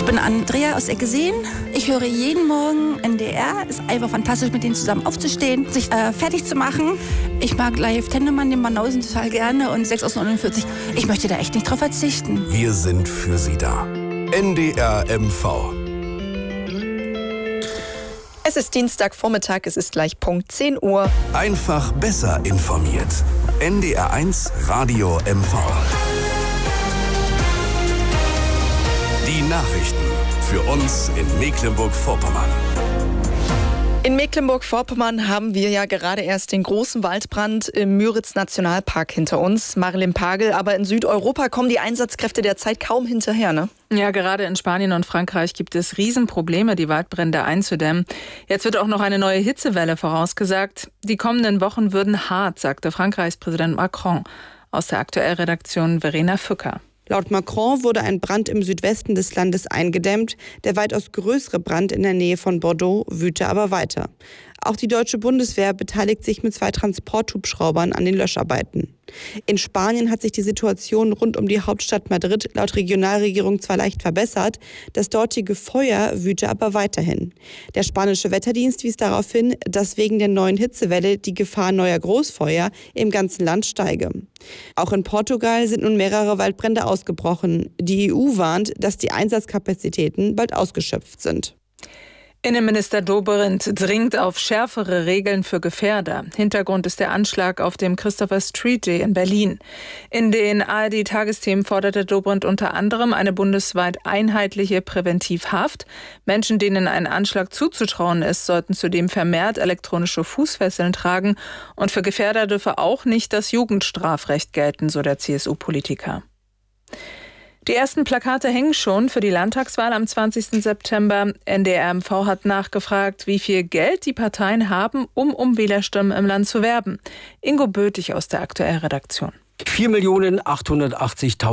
Ich bin Andrea aus Eckerseen. Ich höre jeden Morgen NDR. Ist einfach fantastisch, mit denen zusammen aufzustehen, sich fertig zu machen. Ich mag Live Tendemann, den Banausen total gerne und 6 aus 49. Ich möchte da echt nicht drauf verzichten. Wir sind für Sie da. NDR MV. Es ist Dienstagvormittag, es ist gleich Punkt 10 Uhr. Einfach besser informiert. NDR1 Radio MV. Die Nachrichten für uns in Mecklenburg-Vorpommern. In Mecklenburg-Vorpommern haben wir ja gerade erst den großen Waldbrand im Müritz-Nationalpark hinter uns. Marilyn Pagel, aber in Südeuropa kommen die Einsatzkräfte derzeit kaum hinterher, ne? Ja, gerade in Spanien und Frankreich gibt es Riesenprobleme, die Waldbrände einzudämmen. Jetzt wird auch noch eine neue Hitzewelle vorausgesagt. Die kommenden Wochen würden hart, sagte Frankreichs Präsident Macron. Aus der Aktuellredaktion Verena Fücker. Laut Macron wurde ein Brand im Südwesten des Landes eingedämmt. Der weitaus größere Brand in der Nähe von Bordeaux wüte aber weiter. Auch die deutsche Bundeswehr beteiligt sich mit 2 Transporthubschraubern an den Löscharbeiten. In Spanien hat sich die Situation rund um die Hauptstadt Madrid laut Regionalregierung zwar leicht verbessert, das dortige Feuer wüte aber weiterhin. Der spanische Wetterdienst wies darauf hin, dass wegen der neuen Hitzewelle die Gefahr neuer Großfeuer im ganzen Land steige. Auch in Portugal sind nun mehrere Waldbrände ausgebrochen. Die EU warnt, dass die Einsatzkapazitäten bald ausgeschöpft sind. Innenminister Dobrindt dringt auf schärfere Regeln für Gefährder. Hintergrund ist der Anschlag auf dem Christopher Street Day in Berlin. In den ARD-Tagesthemen forderte Dobrindt unter anderem eine bundesweit einheitliche Präventivhaft. Menschen, denen ein Anschlag zuzutrauen ist, sollten zudem vermehrt elektronische Fußfesseln tragen. Und für Gefährder dürfe auch nicht das Jugendstrafrecht gelten, so der CSU-Politiker. Die ersten Plakate hängen schon für die Landtagswahl am 20. September. NDR MV hat nachgefragt, wie viel Geld die Parteien haben, um Wählerstimmen im Land zu werben. Ingo Bötig aus der Aktuellredaktion. 4.880.000